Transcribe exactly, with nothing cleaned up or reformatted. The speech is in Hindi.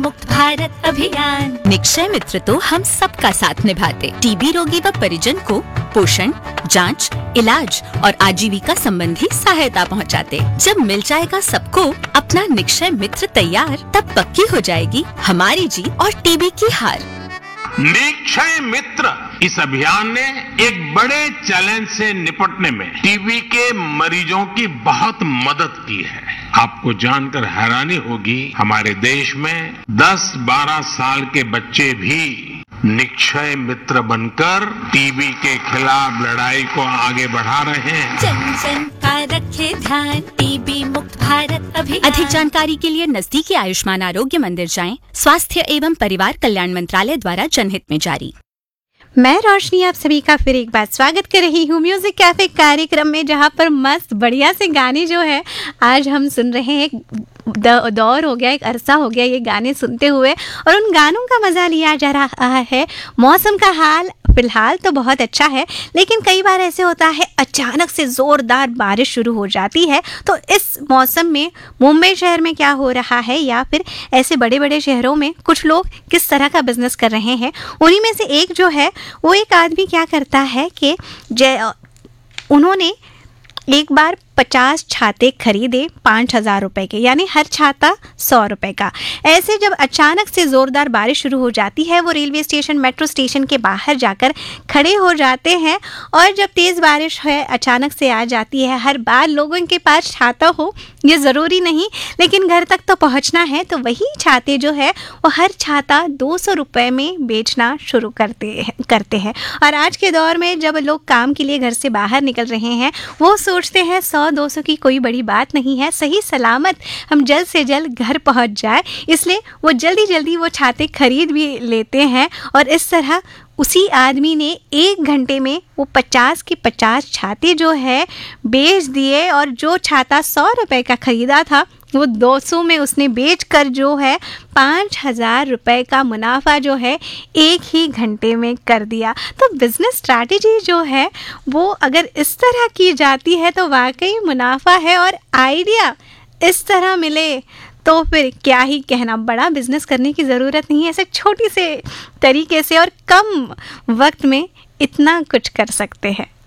मुक्त भारत अभियान। निक्षय मित्र तो हम सबका साथ निभाते, टीबी रोगी व परिजन को पोषण, जांच, इलाज और आजीविका संबंधी सहायता पहुंचाते। जब मिल जाएगा सबको अपना निक्षय मित्र तैयार, तब पक्की हो जाएगी हमारी जीत और टीबी की हार। निक्षय मित्र इस अभियान ने एक बड़े चैलेंज से निपटने में टीबी के मरीजों की बहुत मदद की है। आपको जानकर हैरानी होगी, हमारे देश में दस बारह साल के बच्चे भी निक्षय मित्र बनकर टीबी के खिलाफ लड़ाई को आगे बढ़ा रहे हैं। जन जन का रखे ध्यान, टीबी मुक्त भारत अभियान। अधिक जानकारी के लिए नजदीकी आयुष्मान आरोग्य मंदिर जाएं। स्वास्थ्य एवं परिवार कल्याण मंत्रालय द्वारा जनहित में जारी। मैं रोशनी आप सभी का फिर एक बार स्वागत कर रही हूँ म्यूजिक कैफे कार्यक्रम में, जहाँ पर मस्त बढ़िया से गाने जो है आज हम सुन रहे हैं। एक दौर हो गया, एक अरसा हो गया ये गाने सुनते हुए, और उन गानों का मज़ा लिया जा रहा है। मौसम का हाल फिलहाल तो बहुत अच्छा है, लेकिन कई बार ऐसे होता है अचानक से ज़ोरदार बारिश शुरू हो जाती है। तो इस मौसम में मुंबई शहर में क्या हो रहा है, या फिर ऐसे बड़े बड़े शहरों में कुछ लोग किस तरह का बिजनेस कर रहे हैं, उन्हीं में से एक जो है वो एक आदमी क्या करता है कि जय उन्होंने एक बार पचास छाते खरीदे पाँच हज़ार रुपये के, यानी हर छाता सौ रुपये का। ऐसे जब अचानक से ज़ोरदार बारिश शुरू हो जाती है, वो रेलवे स्टेशन, मेट्रो स्टेशन के बाहर जाकर खड़े हो जाते हैं। और जब तेज़ बारिश है अचानक से आ जाती है, हर बार लोगों के पास छाता हो ये ज़रूरी नहीं, लेकिन घर तक तो पहुंचना है, तो वही छाते जो है वो हर छाता दो सौ रुपये में बेचना शुरू करते हैं करते हैं और आज के दौर में जब लोग काम के लिए घर से बाहर निकल रहे हैं, वो सोचते हैं सौ दो सौ की कोई बड़ी बात नहीं है, सही सलामत हम जल्द से जल्द घर पहुंच जाए, इसलिए वो जल्दी जल्दी वो छाते खरीद भी लेते हैं। और इस तरह उसी आदमी ने एक घंटे में वो पचास के पचास छाते जो है बेच दिए, और जो छाता सौ रुपये का ख़रीदा था वो दो सौ में उसने बेचकर जो है पाँच हज़ार रुपये का मुनाफा जो है एक ही घंटे में कर दिया। तो बिज़नेस स्ट्रैटेजी जो है वो अगर इस तरह की जाती है तो वाकई मुनाफा है, और आइडिया इस तरह मिले तो फिर क्या ही कहना। बड़ा बिजनेस करने की ज़रूरत नहीं है, ऐसे छोटी से तरीके से और कम वक्त में इतना कुछ कर सकते हैं।